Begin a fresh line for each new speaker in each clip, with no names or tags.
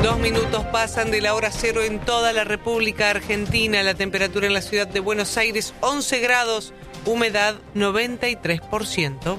2 minutos pasan de la hora cero en toda la República Argentina. La temperatura en la ciudad de Buenos Aires, 11 grados, humedad 93%.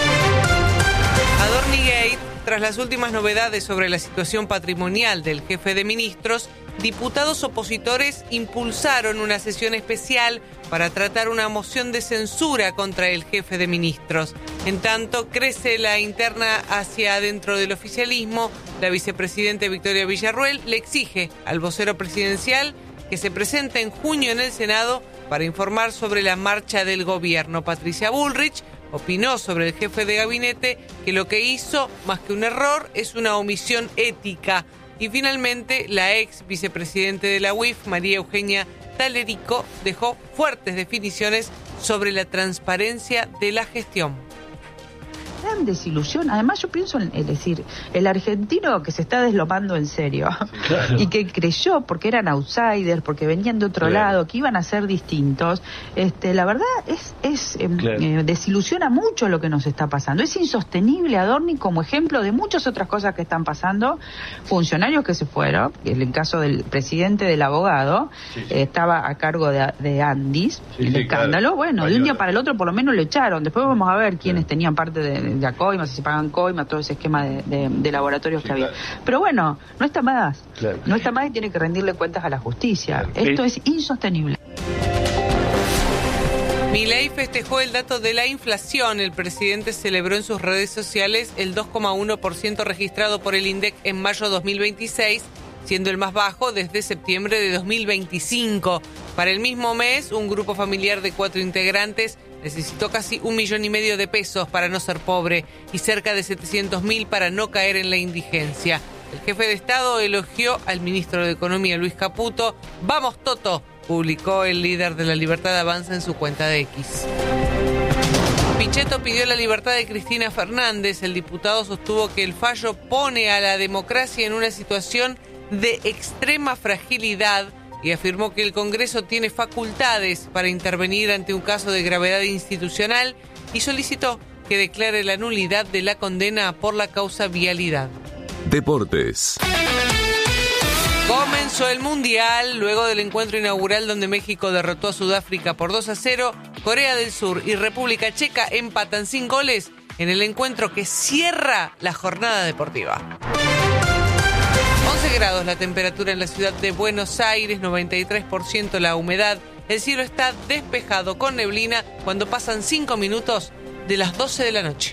Adornigate, tras las últimas novedades sobre la situación patrimonial del jefe de ministros, diputados opositores impulsaron una sesión especial para tratar una moción de censura contra el jefe de ministros. En tanto, crece la interna hacia adentro del oficialismo. La vicepresidenta Victoria Villarruel le exige al vocero presidencial que se presente en junio en el Senado para informar sobre la marcha del gobierno. Patricia Bullrich opinó sobre el jefe de gabinete que lo que hizo, más que un error, es una omisión ética. Y finalmente, la ex vicepresidente de la UIF, María Eugenia Talerico, dejó fuertes definiciones sobre la transparencia de la gestión.
Gran desilusión. Además, yo pienso es decir, el argentino que se está deslomando en serio, claro, y que creyó, porque eran outsiders, porque venían de otro lado, que iban a ser distintos, la verdad desilusiona mucho lo que nos está pasando. Es insostenible Adorni como ejemplo de muchas otras cosas que están pasando. Funcionarios que se fueron, en el caso del presidente del abogado, estaba a cargo de Andis, el escándalo, claro. Bueno, de un día para el otro por lo menos lo echaron. Después vamos a ver quiénes tenían parte de Acoima, si se pagan coima, todo ese esquema de laboratorios que había. Claro. Pero bueno, no está más. Claro. No está más y tiene que rendirle cuentas a la justicia. Claro. Esto es insostenible.
Milei festejó el dato de la inflación. El presidente celebró en sus redes sociales el 2,1% registrado por el INDEC en mayo de 2026, siendo el más bajo desde septiembre de 2025. Para el mismo mes, un grupo familiar de 4 integrantes necesitó casi 1,5 millones de pesos para no ser pobre y cerca de 700.000 para no caer en la indigencia. El jefe de Estado elogió al ministro de Economía, Luis Caputo. ¡Vamos, Toto!, publicó el líder de La Libertad Avanza en su cuenta de X. Pichetto pidió la libertad de Cristina Fernández. El diputado sostuvo que el fallo pone a la democracia en una situación de extrema fragilidad y afirmó que el Congreso tiene facultades para intervenir ante un caso de gravedad institucional y solicitó que declare la nulidad de la condena por la causa vialidad.
Deportes.
Comenzó el Mundial luego del encuentro inaugural donde México derrotó a Sudáfrica por 2-0. Corea del Sur y República Checa empatan sin goles en el encuentro que cierra la jornada deportiva. 11 grados la temperatura en la ciudad de Buenos Aires, 93% la humedad. El cielo está despejado con neblina cuando pasan 5 minutos de las 12 de la noche.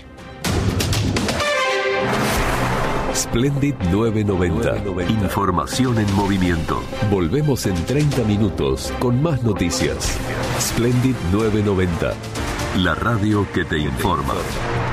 Splendid 990. Información en movimiento. Volvemos en 30 minutos con más noticias. Splendid 990. La radio que te informa.